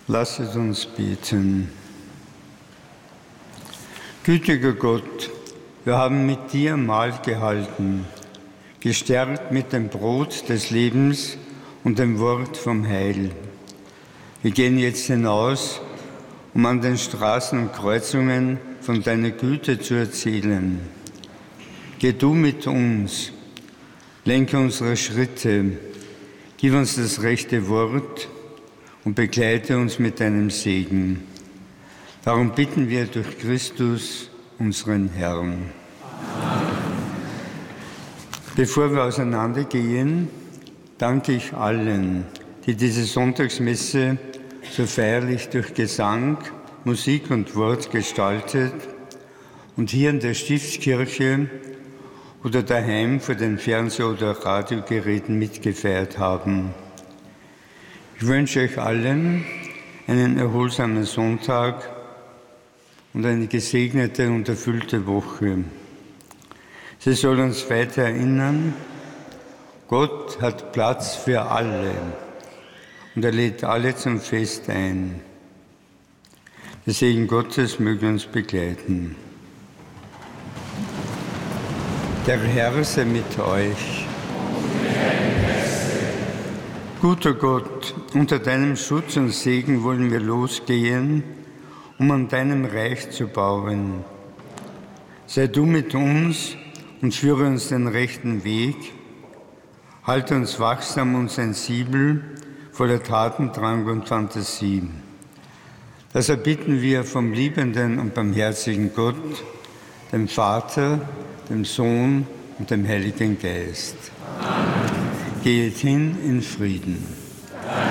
Lasset uns beten. Gütiger Gott, wir haben mit dir Mahl gehalten, gestärkt mit dem Brot des Lebens und dem Wort vom Heil. Wir gehen jetzt hinaus, um an den Straßen und Kreuzungen von deiner Güte zu erzählen. Geh du mit uns, lenke unsere Schritte, gib uns das rechte Wort und begleite uns mit deinem Segen. Darum bitten wir durch Christus, unseren Herrn. Amen. Bevor wir auseinandergehen, danke ich allen, die diese Sonntagsmesse so feierlich durch Gesang, Musik und Wort gestaltet und hier in der Stiftskirche oder daheim vor den Fernseh- oder Radiogeräten mitgefeiert haben. Ich wünsche euch allen einen erholsamen Sonntag und eine gesegnete und erfüllte Woche. Sie soll uns weiter erinnern, Gott hat Platz für alle und er lädt alle zum Fest ein. Der Segen Gottes möge uns begleiten. Der Herr sei mit euch. Guter Gott, unter deinem Schutz und Segen wollen wir losgehen, um an deinem Reich zu bauen. Sei du mit uns und führe uns den rechten Weg. Halte uns wachsam und sensibel, voller Tatendrang und Fantasie. Das erbitten wir vom liebenden und barmherzigen Gott, dem Vater, dem Sohn und dem Heiligen Geist. Amen. Geht hin in Frieden.